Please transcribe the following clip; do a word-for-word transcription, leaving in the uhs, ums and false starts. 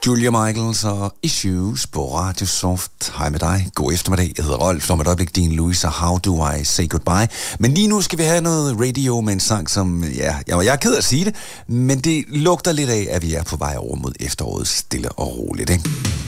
Julia Michaels og Issues på Radio Soft. Hej med dig. God eftermiddag. Jeg hedder Rolf. Om et øjeblik, Dean Lewis og How Do I Say Goodbye. Men lige nu skal vi have noget radio med en sang, som, ja, jeg er ked af at sige det, men det lugter lidt af, at vi er på vej over mod efteråret stille og roligt, ikke?